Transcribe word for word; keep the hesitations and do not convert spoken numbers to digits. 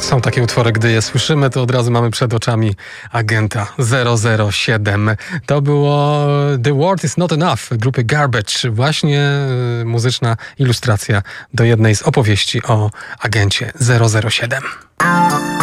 Są takie utwory, gdy je słyszymy, to od razu mamy przed oczami agenta zero zero siedem. To było The World Is Not Enough grupy Garbage. Właśnie y, muzyczna ilustracja do jednej z opowieści o agencie zero zero siedem.